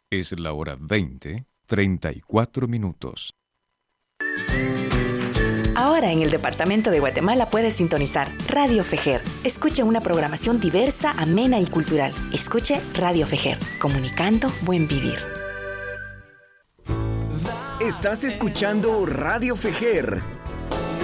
Es la hora 20:34. Ahora en el departamento de Guatemala puedes sintonizar Radio Fejer. Escuche una programación diversa, amena y cultural. Escuche Radio Fejer, comunicando buen vivir. Estás escuchando Radio Fejer,